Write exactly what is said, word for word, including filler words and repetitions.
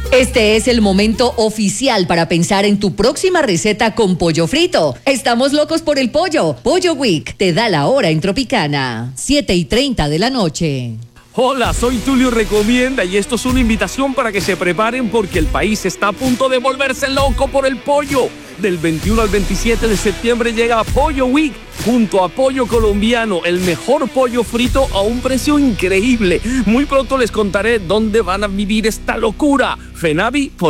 Este es el momento oficial para pensar en tu próxima receta con pollo frito. Estamos locos por el pollo. Pollo Week te da la hora en Tropicana. siete y treinta de la noche. Hola, soy Tulio Recomienda y esto es una invitación para que se preparen porque el país está a punto de volverse loco por el pollo. Del veintiuno al veintisiete de septiembre llega Pollo Week junto a Pollo Colombiano, el mejor pollo frito a un precio increíble. Muy pronto les contaré dónde van a vivir esta locura. Fenavi por